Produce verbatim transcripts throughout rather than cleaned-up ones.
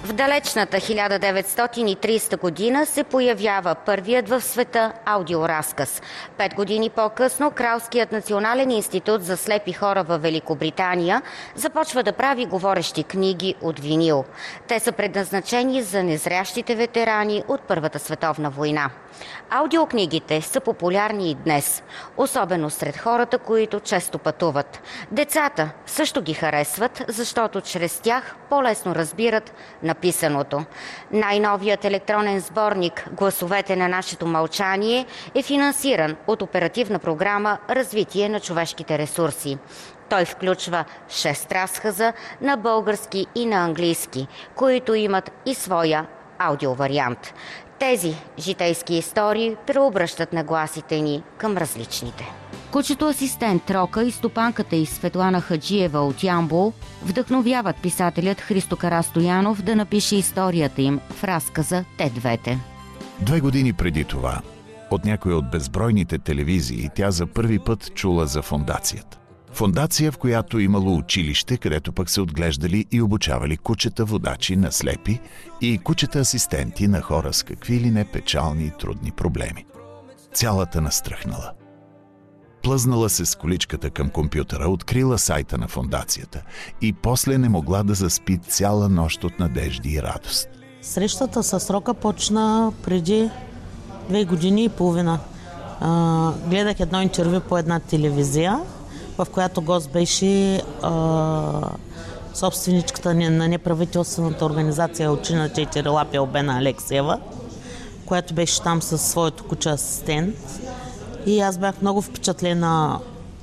В далечната хиляда деветстотин и тридесета година се появява първият в света аудиоразказ. Пет години по-късно Кралският национален институт за слепи хора във Великобритания започва да прави говорещи книги от винил. Те са предназначени за незрящите ветерани от Първата световна война. Аудиокнигите са популярни и днес, особено сред хората, които често пътуват. Децата също ги харесват, защото чрез тях по-лесно разбират написаното. Най-новият електронен сборник «Гласовете на нашето мълчание» е финансиран от оперативна програма «Развитие на човешките ресурси». Той включва шест разказа на български и на английски, които имат и своя аудиовариант. Тези житейски истории преобръщат нагласите ни към различните. Кучето асистент Рока и стопанката й Светлана Хаджиева от Ямбол вдъхновяват писателят Христо Карастоянов да напише историята им в разказа «Те двете». Две години преди това, от някои от безбройните телевизии, тя за първи път чула за фондацията. Фондация, в която имало училище, където пък се отглеждали и обучавали кучета-водачи на слепи и кучета-асистенти на хора с какви ли не печални и трудни проблеми. Цялата настръхнала. Плъзнала се с количката към компютъра, открила сайта на фондацията и после не могла да заспи цяла нощ от надежди и радост. Срещата с Рока почна преди две години и половина. А, гледах едно интервю по една телевизия, в която гост беше а, собственичката на неправителствената организация Очи на четири лапи Албена Алексиева, която беше там със своето куче асистент. И аз бях много впечатлена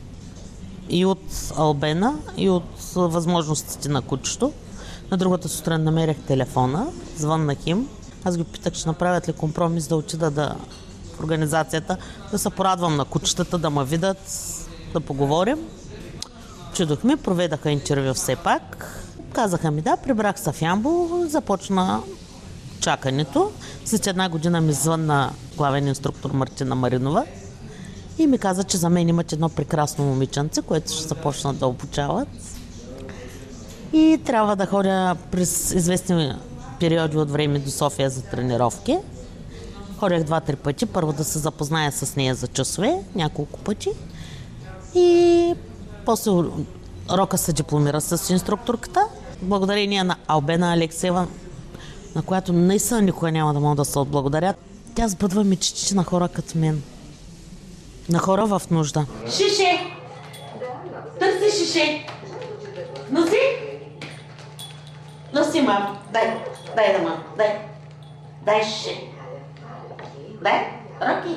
и от Албена, и от възможностите на кучето. На другата сутрин намерих телефона, звъннах им. Аз ги питах, че направят ли компромис да отида да, в организацията, да се порадвам на кучетата, да ме видят, да поговорим. Чудохме, проведаха интервю все пак. Казаха ми да, прибрах се в Ямбол, започна чакането. След една година ми звънна главен инструктор Мартина Маринова и ми каза, че за мен имат едно прекрасно момиченце, което ще започнат да обучават. И трябва да ходя през известни периоди от време до София за тренировки. Ходях два-три пъти, първо да се запозная с нея за часове, няколко пъти. И после Рока се дипломира с инструкторката. Благодарение на Албена Алексиева, на която наистина никога няма да мога да се отблагодаря. Тя сбъдва мечтите на хора като мен. На хора в нужда. Шише! Търси шише! Носи! Носи, мам. Дай, дай да мам. Дай. Дай шише. Дай, Роки.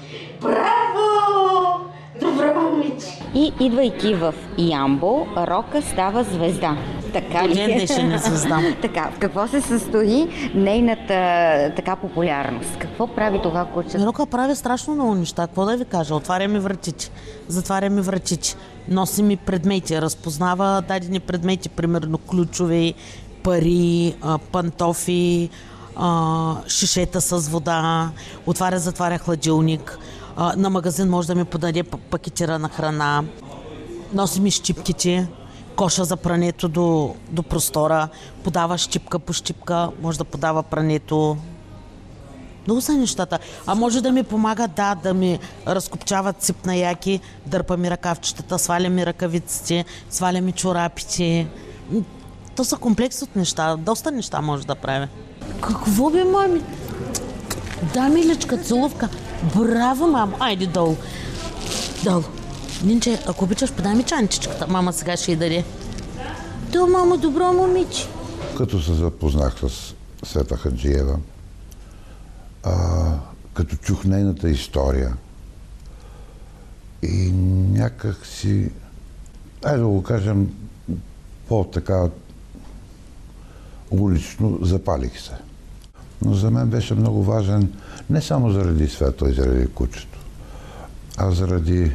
Браво! Добро момиче! И идвайки в Ямбол, Рока става звезда. Така ли? Ден звезда. Така, в какво се състои нейната така популярност? Какво прави това куче? Рока прави страшно много неща. Какво да ви кажа? Отваря ми вратичи, затваря ми вратичи, носи ми предмети, разпознава дадени предмети, примерно ключове, пари, пантофи, шишета с вода, отваря, затваря хладилник. На магазин може да ми подаде пакетирана храна, носи ми щипките, коша за прането до, до простора, подава щипка по щипка, може да подава прането. Много са нещата. А може да ми помага, да, да ми разкопчава цип на яки, дърпа ми ръкавчетата, сваля ми ръкавиците, сваля ми чорапите. То са комплекс от неща, доста неща може да прави. Какво бе, мами? Да, миличка, целувка. Браво, мама. Айде долу. Долу. Нинче, ако обичаш, подай ми чанчичката. Мама сега ще й даде. Да, мама, добро момиче. Като се запознах с Света Хаджиева, а, като чух нейната история и някак си, айде да го кажем, по-така улично запалих се. Но за мен беше много важен не само заради Света и заради кучето, а заради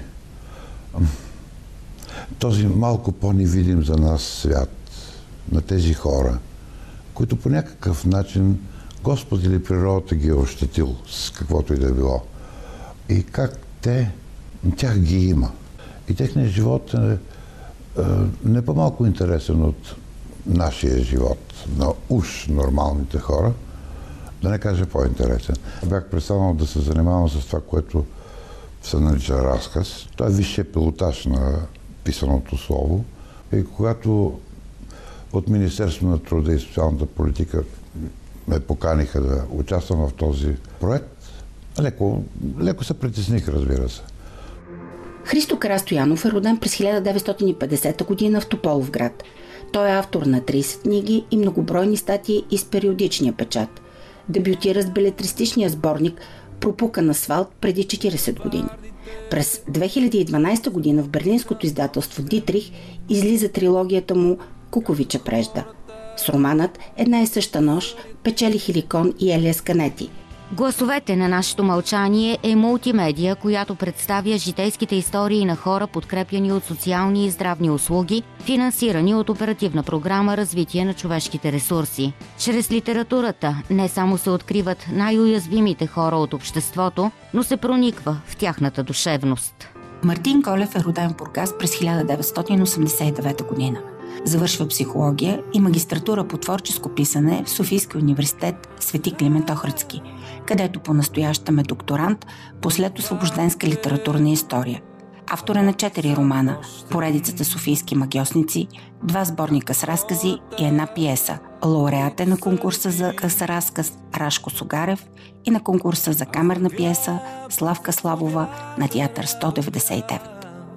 този малко по-невидим за нас свят на тези хора, които по някакъв начин Господ или природата ги е ощетил с каквото и да е било. И как те, тях ги има. И техният живот е, е не по-малко интересен от нашия живот, на уж нормалните хора, да не кажа по-интересен. Бях престанал да се занимавам с това, което се нарича разказ. Това е висшия пилотаж на писаното слово. И когато от Министерството на труда и социалната политика ме поканиха да участвам в този проект, леко, леко се притесних, разбира се. Христо Карастоянов е роден през хиляда деветстотин и петдесета година в Тополовград. Той е автор на трийсет книги и многобройни статии из периодичния печат. Дебютира с белетристичния сборник "Пропукан асфалт" преди четирийсет години. През две хиляди и дванадесета година в берлинското издателство Дитрих излиза трилогията му "Куковича прежда". С романът "Една и съща нощ" печели Хеликон и Елиас Канети. Гласовете на нашето мълчание е мултимедия, която представя житейските истории на хора, подкрепяни от социални и здравни услуги, финансирани от Оперативна програма "Развитие на човешките ресурси". Чрез литературата не само се откриват най-уязвимите хора от обществото, но се прониква в тяхната душевност. Мартин Колев е роден в Бургас през хиляда деветстотин осемдесет и девета година. Завършва психология и магистратура по творческо писане в Софийския университет Свети Климент Охридски, където по-настоящем е докторант по следосвобожденска литературна история. Автор е на четири романа, поредицата "Софийски магьосници", два сборника с разкази и една пиеса. Лауреат е на конкурса за къса-разказ Рашко Сугарев и на конкурса за камерна пиеса Славка Славова на театър сто деветдесет и девет.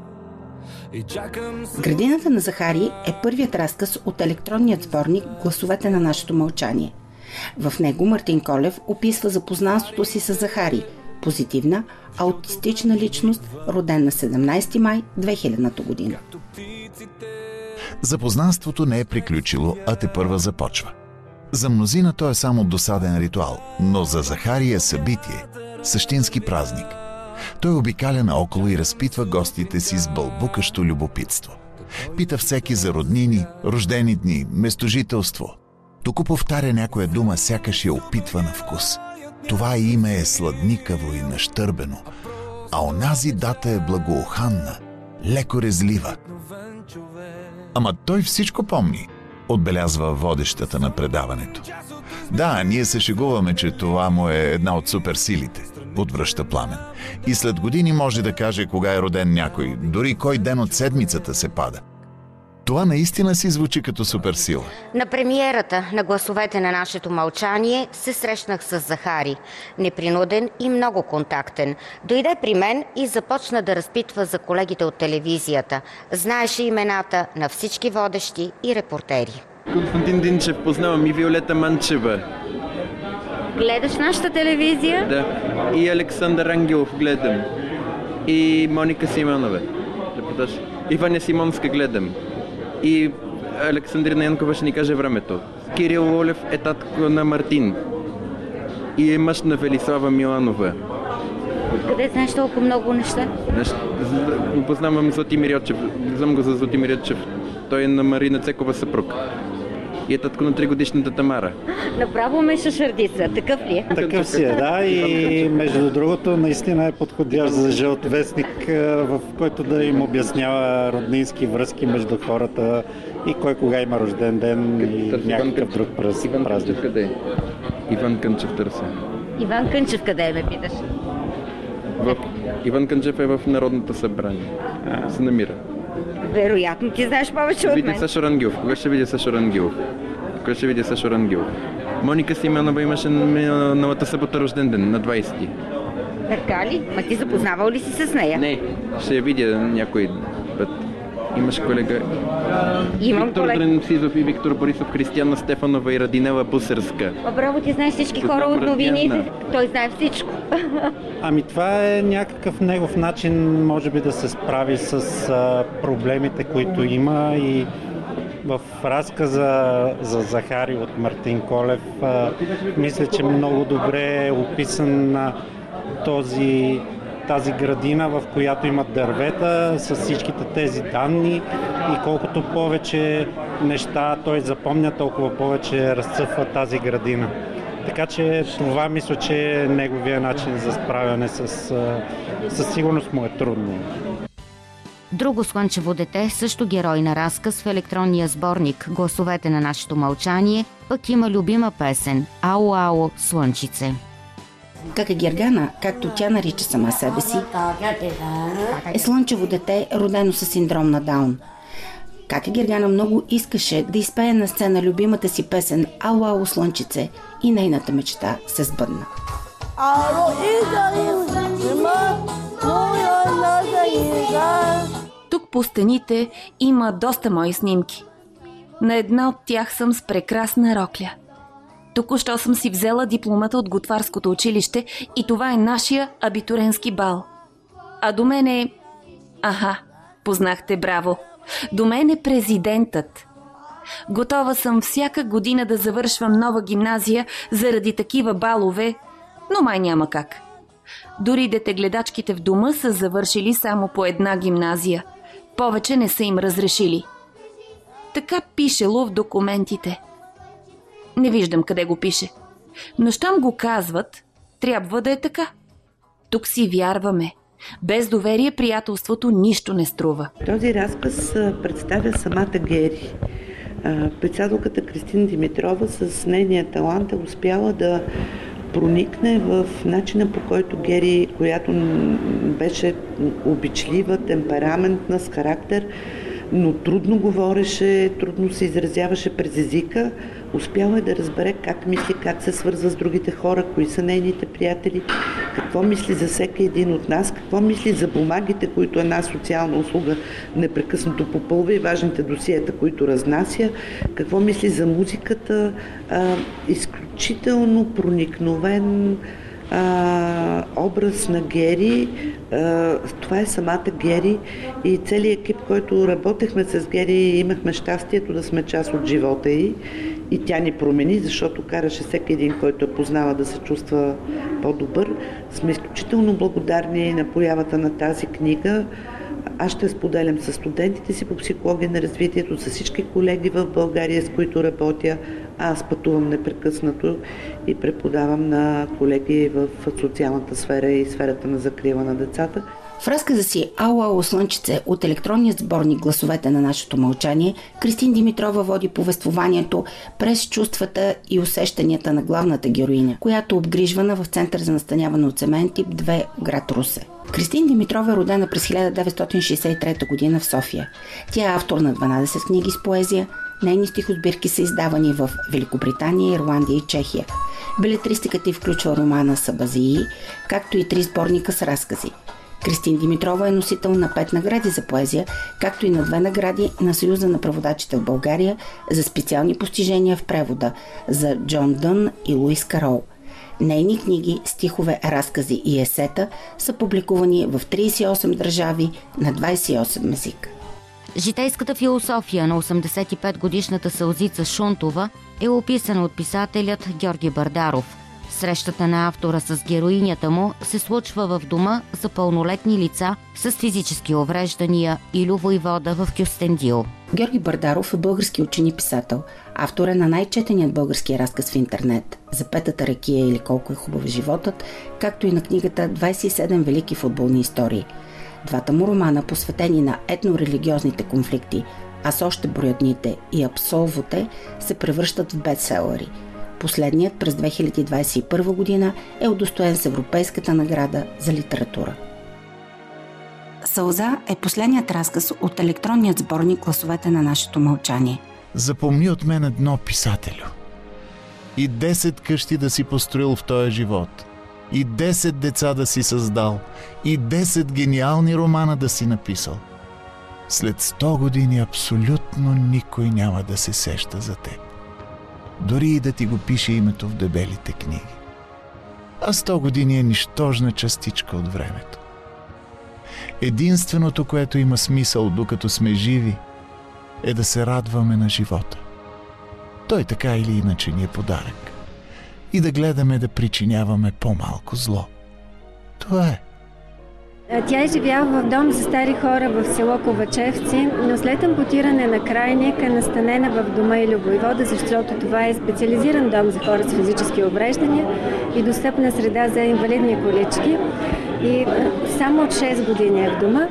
"Градината на Захари" е първият разказ от електронният сборник "Гласовете на нашето мълчание". В него Мартин Колев описва запознанството си с Захари, позитивна, аутистична личност, роден на седемнадесети май две хилядната година. Запознанството не е приключило, а тепърва започва. За мнозина то е само досаден ритуал, но за Захари е събитие, същински празник. Той обикаля наоколо и разпитва гостите си с бълбукащо любопитство. Пита всеки за роднини, рождени дни, местожителство. Тук повтаря някоя дума, сякаш я опитва на вкус. Това име е сладникаво и нащърбено, а онази дата е благоуханна, леко резлива. Ама той всичко помни, отбелязва водещата на предаването. Да, ние се шегуваме, че това му е една от суперсилите, отвръща Пламен. И след години може да каже кога е роден някой, дори кой ден от седмицата се пада. Това наистина си звучи като суперсила. На премиерата на "Гласовете на нашето мълчание" се срещнах с Захари. Непринуден и много контактен. Дойде при мен и започна да разпитва за колегите от телевизията. Знаеше имената на всички водещи и репортери. Константин Динчев познавам и Виолета Манчева. Гледаш нашата телевизия? Да. И Александър Ангелов гледам. И Моника Симонова. И Ваня Симонска гледам. И Александрина Янкова ще ни каже времето. Кирил Волев е татко на Мартин. И е мъж на Велислава Миланова. Къде знаеш толкова много неща? Познавам Златимир Йочев. Знам го за Златимир Йочев. Той е на Марина Цекова съпруг. И е татко на тригодишната Тамара. Направо ме шашардица. Такъв ли е? Такъв си е, да. И между другото, наистина е подходящ за жълт вестник, в който да им обяснява роднински връзки между хората и кой кога има рожден ден и Търси някакъв друг празник. Иван Кънчев къде е? Иван Кънчев търся. Иван Кънчев къде е, ме питаш? В... Иван Кънчев е в Народното събрание. А. Се намира. Вероятно ти знаеш повече от Види мен. Сашо Рангелов. Кога ще види Сашо Рангелов? Кога ще види Сашо Рангелов? Моника Симеонова имаше на новата събота рожден ден, на двадесети. Така ли? Ма ти запознавал ли си с нея? Не, ще я видя някой път. Имаш колега. Имам Виктор колега. Дренцизов и Виктор Борисов, Християна Стефанова и Радинела Бусерска. А, браво, ти знаеш всички хора от новините. Той знае всичко. Ами това е някакъв негов начин, може би, да се справи с а, проблемите, които има, и в разказа за Захари от Мартин Колев а, мисля, че много добре е описан а, този тази градина, в която имат дървета с всичките тези данни, и колкото повече неща той запомня, толкова повече разцъфва тази градина. Така че това мисля, че е неговия начин за справяне с... Със сигурност му е трудно. Друго слънчево дете, също герой на разказ в електронния сборник "Гласовете на нашето мълчание", пък има любима песен "Ало, ало, слънчице". Кака Гергана, както тя нарича сама себе си, е слънчево дете, родено със синдром на Даун. Кака Гергана много искаше да изпее на сцена любимата си песен "Ало, ало, слънчице" и нейната мечта се сбъдна. Тук по стените има доста мои снимки. На една от тях съм с прекрасна рокля. Току-що съм си взела дипломата от готварското училище и това е нашия абитуренски бал. А до мен е... Аха, познахте, браво. До мен е президентът. Готова съм всяка година да завършвам нова гимназия заради такива балове, но май няма как. Дори детегледачките в дома са завършили само по една гимназия. Повече не са им разрешили. Така пишело в документите. Не виждам къде го пише. Но щом го казват, трябва да е така. Тук си вярваме. Без доверие приятелството нищо не струва. Този разказ представя самата Гери. Председателката Кристина Димитрова с нейния талант е успяла да проникне в начина, по който Гери, която беше обичлива, темпераментна, с характер, но трудно говореше, трудно се изразяваше през езика, успяла е да разбере как мисли, как се свързва с другите хора, кои са нейните приятели, какво мисли за всеки един от нас, какво мисли за бумагите, които една социална услуга непрекъснато попълва и важните досиета, които разнася, какво мисли за музиката. А, изключително проникновен а, образ на Гери. А, това е самата Гери и целият екип, който работехме с Гери, имахме щастието да сме част от живота й. И тя ни промени, защото караше всеки един, който я познава, да се чувства по-добър. Сме изключително благодарни на появата на тази книга. Аз ще споделям с студентите си по психология на развитието, с всички колеги в България, с които работя. Аз пътувам непрекъснато и преподавам на колеги в социалната сфера и сферата на закрила на децата. В разказа си "Ало, ало, слънчице" от електронния сборник "Гласовете на нашето мълчание", Кристина Димитрова води повествованието през чувствата и усещанията на главната героиня, която е обгрижвана в Център за настаняване от семейен тип две, град Русе. Кристина Димитрова е родена през хиляда деветстотин шейсет и трета година в София. Тя е автор на дванадесет книги с поезия. Нейни стихосбирки са издавани в Великобритания, Ирландия и Чехия. Белетристиката й включва романа "Сабазии", както и три сборника с разкази. Кристина Димитрова е носител на пет награди за поезия, както и на две награди на Съюза на преводачите в България за специални постижения в превода за Джон Дън и Луис Карол. Нейни книги, стихове, разкази и есета са публикувани в тридесет и осем държави на двадесет и осем езика. Житейската философия на осемдесет и пет годишната Сълзица Шунтова е описана от писателят Георги Бардаров. Срещата на автора с героинята му се случва в дома за пълнолетни лица с физически увреждания Илю Войвода в Кюстендил. Георги Бардаров е български учен и писател. Автор е на най-четеният български разказ в интернет "За петата ракия" или "Колко е хубав животът", както и на книгата "двадесет и седем велики футболни истории". Двата му романа, посветени на етнорелигиозните конфликти "Аз още броя дните" и "Абсолвоте", се превръщат в бестселъри. Последният през две хиляди двадесет и първа година е удостоен с Европейската награда за литература. "Сълза" е последният разказ от електронният сборник "Гласовете на нашето мълчание". Запомни от мен едно, писателю. И десет къщи да си построил в този живот, и десет деца да си създал, и десет гениални романа да си написал. След сто години абсолютно никой няма да се сеща за теб. Дори и да ти го пише името в дебелите книги. А сто години е нищожна частичка от времето. Единственото, което има смисъл докато сме живи, е да се радваме на живота. Той така или иначе ни е подарък. И да гледаме да причиняваме по-малко зло. Това е. Тя е живяла в дом за стари хора в село Ковачевци, но след ампутиране на крайник е настанена в дома Илю Войвода, защото това е специализиран дом за хора с физически увреждания и достъпна среда за инвалидни колички. И само от шест години е в дома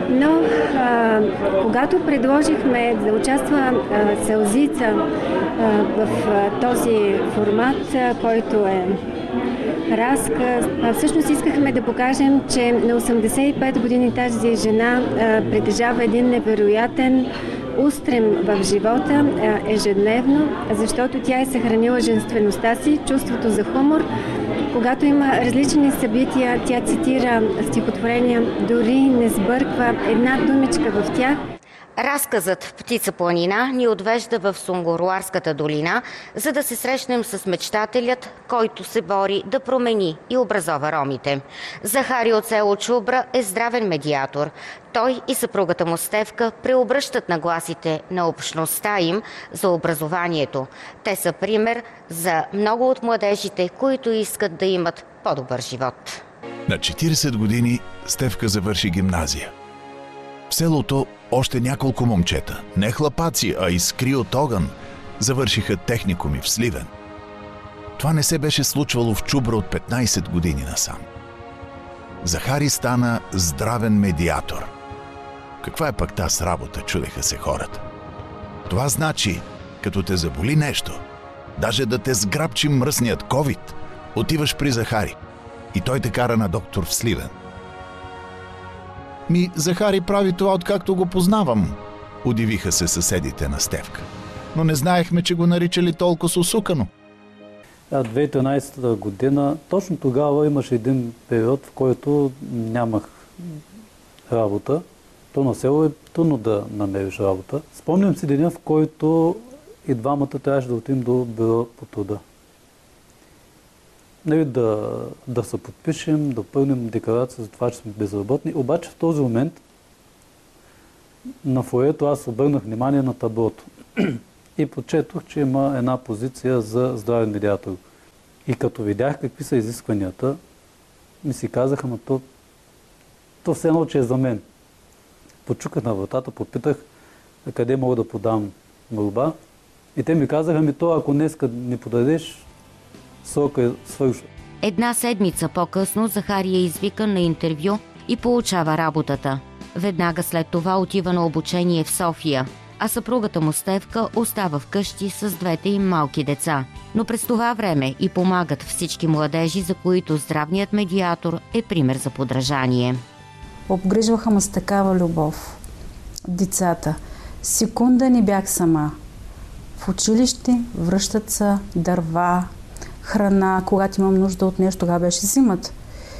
Но а, когато предложихме да участва а, Селзица а, в а, този формат, а, който е разказ, а, всъщност искахме да покажем, че на осемдесет и пет години тази жена а, притежава един невероятен устрем в живота а, ежедневно, защото тя е съхранила женствеността си, чувството за хумор. Когато има различни събития, тя цитира стихотворения, дори не сбърква една думичка в тях. Разказът «Птица планина» ни отвежда в Сунгурларската долина, за да се срещнем с мечтателят, който се бори да промени и образова ромите. Захари от село Чубра е здравен медиатор. Той и съпругата му Стефка преобръщат нагласите на общността им за образованието. Те са пример за много от младежите, които искат да имат по-добър живот. На четиридесет години Стефка завърши гимназия. В селото още няколко момчета, не хлапаци, а искри от огън, завършиха техникуми в Сливен. Това не се беше случвало в Чубра от петнайсет години насам. Захари стана здравен медиатор. Каква е пък таз работа, чудеха се хората. Това значи, като те заболи нещо, даже да те сграбчи мръсният ковид, отиваш при Захари и той те кара на доктор в Сливен. Ми, Захари прави това, откакто го познавам, удивиха се съседите на Стефка. Но не знаехме, че го наричали толкова сусукано. две хиляди и тринайсета година, точно тогава имаше един период, в който нямах работа. То на село е трудно да намериш работа. Спомням си деня, в който и двамата трябваше да отидем до бюро по труда. Нали, да, да се подпишем, да пълним декларация за това, че сме безработни. Обаче в този момент на фоето аз обърнах внимание на таблото и прочетох, че има една позиция за здравен медиатор. И като видях какви са изискванията, ми си казаха, но то, то все едно, че е за мен. Почуках на вратата, попитах къде мога да подам молба и те ми казаха, ми то ако днеска не подадеш, срока е свършва. Една седмица по-късно Захари е извикан на интервю и получава работата. Веднага след това отива на обучение в София, а съпругата му Стефка остава вкъщи с двете им малки деца. Но през това време и помагат всички младежи, за които здравният медиатор е пример за подражание. Обгрижваха ме с такава любов. Децата. Секунда не бях сама. В училище връщат се дърва, храна, когато имам нужда от нещо, тогава беше взимат.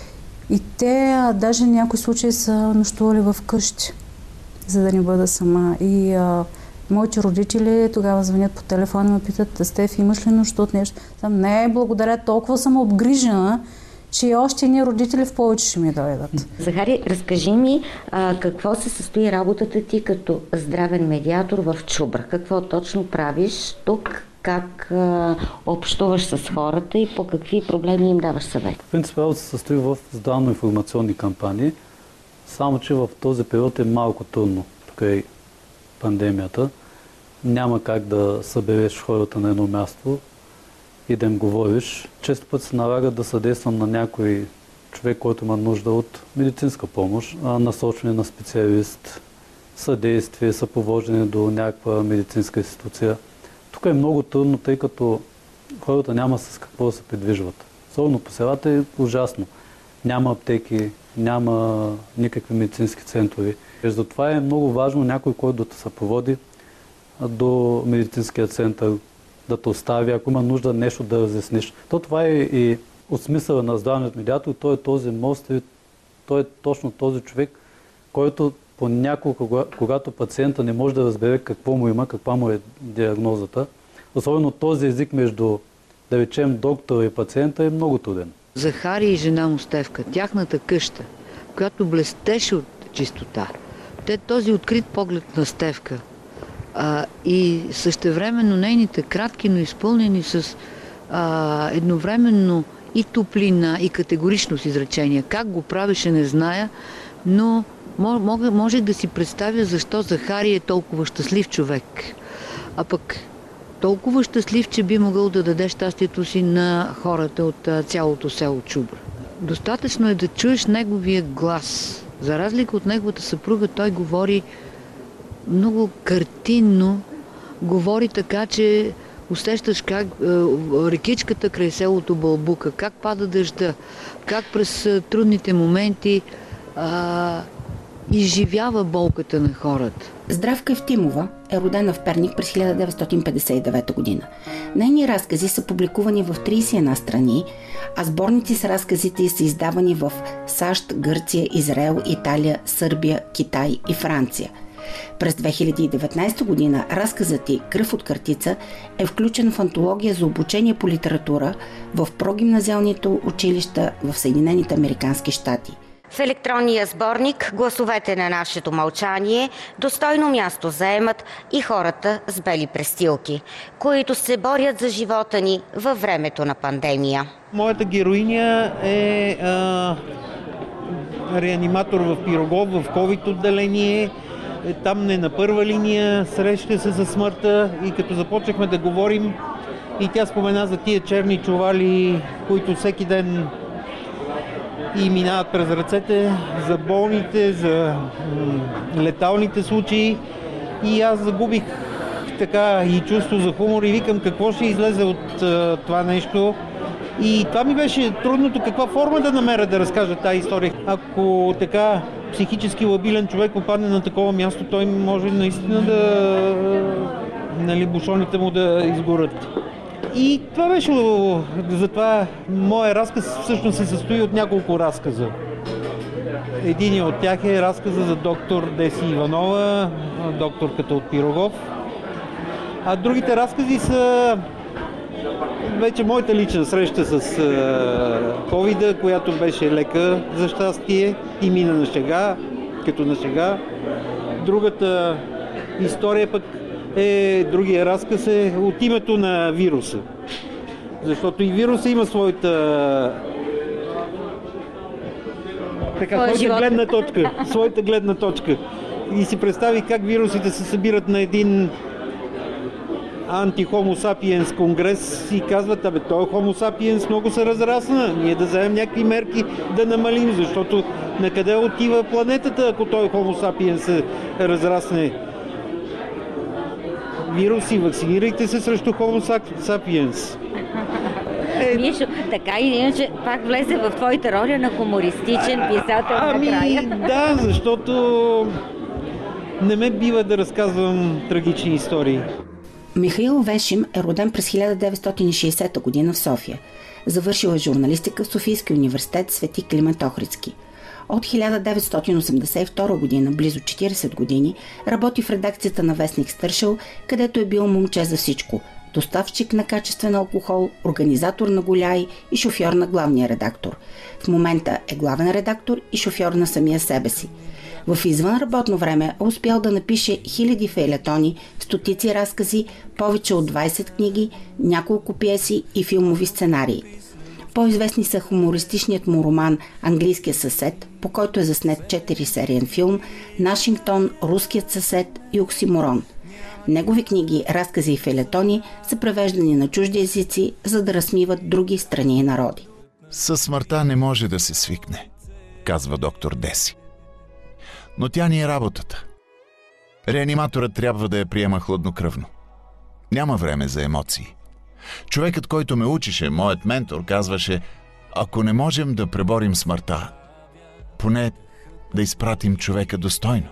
И те даже някои случаи са нощували в къщи, за да не бъда сама. И а, моите родители тогава звънят по телефона и ме питат, Стеф, имаш ли нужда от нещо? Там, не, благодаря, толкова съм обгрижена, че още едни родители в повече ще ми дойдат. Захари, разкажи ми а, какво се състои работата ти като здравен медиатор в Чубра? Какво точно правиш тук? Как а, общуваш с хората и по какви проблеми им даваш съвет? В принцип, работа се състои в здравно-информационни кампании, само че в този период е малко трудно. Тук е пандемията. Няма как да събереш хората на едно място и да им говориш. Често път се налага да съдействам на някой човек, който има нужда от медицинска помощ, насочване на специалист, съдействие, съпровождане до някаква медицинска институция. Тук е много трудно, тъй като хората няма с какво да се придвижват. Особено по селата е ужасно. Няма аптеки, няма никакви медицински центрове. Затова е много важно някой, който да те съпроводи до медицинския център, да те остави, ако има нужда нещо да разясниш. То това е и от смисъла на здравният медиатор, той е този мост, той е точно този човек, който понякога, когато пациента не може да разбере какво му има, каква му е диагнозата, особено този език между, да речем, доктора и пациента е много труден. Захари и жена му Стефка, тяхната къща, която блестеше от чистота, те този открит поглед на Стефка а, и същевременно нейните кратки, но изпълнени с а, едновременно и топлина, и категоричност изречения. Как го правеше, не зная, но Мога, може да си представя защо Захари е толкова щастлив човек. А пък толкова щастлив, че би могъл да даде щастието си на хората от цялото село Чубра. Достатъчно е да чуеш неговия глас За разлика от неговата съпруга, той говори много картинно, говори така, че усещаш как е, рекичката край селото бълбука, как пада дъжда, как през е, трудните моменти е, изживява болката на хората. Здравка Евтимова е родена в Перник през хиляда деветстотин петдесет и девета година. Нейни разкази са публикувани в тридесет и една страни, а сборници с разказите са издавани в САЩ, Гърция, Израел, Италия, Сърбия, Китай и Франция. През две хиляди и деветнадесета година разказът ѝ "Кръв от картица" е включен в антология за обучение по литература в прогимназиалните училища в Съединените американски щати. В електронния сборник "Гласовете на нашето мълчание" достойно място заемат и хората с бели престилки, които се борят за живота ни във времето на пандемия. Моята героиня е а, реаниматор в Пирогов, в ковид отделение. Е, там не на първа линия, среща се за смъртта и като започнахме да говорим, и тя спомена за тия черни чували, които всеки ден и минават през ръцете, за болните, за м- леталните случаи, и аз загубих така и чувство за хумор и викам какво ще излезе от а, това нещо. И това ми беше трудното, каква форма да намеря да разкажа тази история. Ако така психически лабилен човек попадне на такова място, той може наистина да, нали, бушоните му да изгорят. И това беше, затова моят разказ всъщност се състои от няколко разказа. Един от тях е разказа за доктор Деси Иванова, докторката от Пирогов. А другите разкази са вече моята лична среща с ковида, която беше лека за щастие и мина на шега, като на шега. Другата история пък е, другия разказ е от името на вируса. Защото и вируса има своята така, своята гледна точка, своята гледна точка. И си представи как вирусите се събират на един анти-Homo sapiens конгрес и казват: абе, той Homo sapiens много се разрасна, ние да вземем някакви мерки да намалим, защото на къде отива планетата, ако той Homo sapiens се разрасне? Вируси, вакцинирайте се срещу Homo sapiens. Е... Мишо, така и иначе пак влезе в твоята роля на хумористичен писател ами, накрая. Да, защото не ме бива да разказвам трагични истории. Михаил Вешим е роден през хиляда деветстотин и шейсета година в София. Завършил е журналистика в Софийския университет Свети Климент Охридски. От хиляда деветстотин осемдесет и втора година, близо четиридесет години, работи в редакцията на вестник Стършел, където е бил момче за всичко – доставчик на качествен алкохол, организатор на голяй и шофьор на главния редактор. В момента е главен редактор и шофьор на самия себе си. В извънработно време е успял да напише хиляди фейлетони, стотици разкази, повече от двадесет книги, няколко пиеси и филмови сценарии. По-известни са хумористичният му роман "Английският съсед", по който е заснет четири сериен филм, "Нашингтон", "Руският съсед" и "Оксиморон". Негови книги, разкази и фейлетони са превеждани на чужди езици, за да разсмиват други страни и народи. Със смъртта не може да се свикне, казва доктор Деси. Но тя ни е работата. Реаниматорът трябва да я приема хладнокръвно. Няма време за емоции. Човекът, който ме учише, моят ментор, казваше: ако не можем да преборим смъртта, поне да изпратим човека достойно.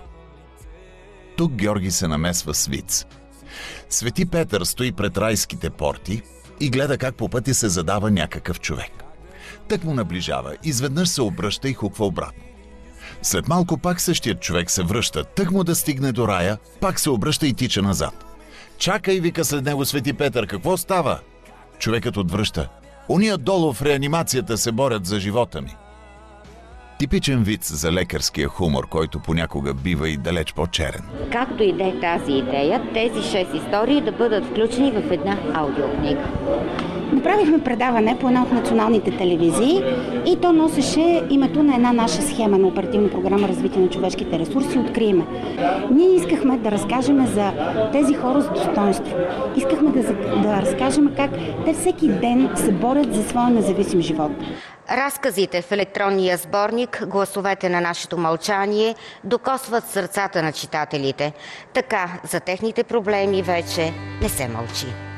Тук Георги се намесва с виц. Свети Петър стои пред райските порти и гледа как по пътя се задава някакъв човек. Тък му наближава, изведнъж се обръща и хуква обратно. След малко пак същият човек се връща, тък му да стигне до рая, пак се обръща и тича назад. Чакай, вика след него Свети Петър, какво става? Човекът отвръща: уния долу в реанимацията се борят за живота ми. Типичен виц за лекарския хумор, който понякога бива и далеч по-черен. Как дойде тази идея, тези шест истории да бъдат включени в една аудиокнига? Направихме предаване по една от националните телевизии и то носеше името на една наша схема на оперативна програма "Развитие на човешките ресурси" "Откриеме". Ние искахме да разкажем за тези хора с достоинство. Искахме да, да разкажем как те всеки ден се борят за своя независим живот. Разказите в електронния сборник "Гласовете на нашето мълчание" докосват сърцата на читателите. Така за техните проблеми вече не се мълчи.